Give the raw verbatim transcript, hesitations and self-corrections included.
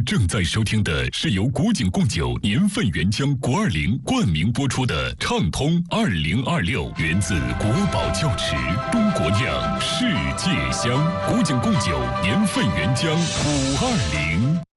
您正在收听的是由古井贡酒年份原浆国二零冠名播出的畅通二零二六，源自国宝窖池，中国酿，世界香。古井贡酒年份原浆五二零。